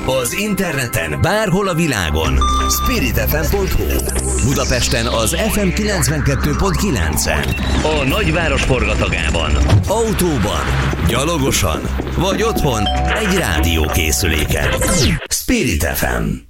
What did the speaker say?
Az interneten, bárhol a világon. spiritfm.hu. Budapesten az FM 92.9-en. A nagyváros forgatagában. Autóban, gyalogosan vagy otthon egy rádiókészüléken. Spirit FM.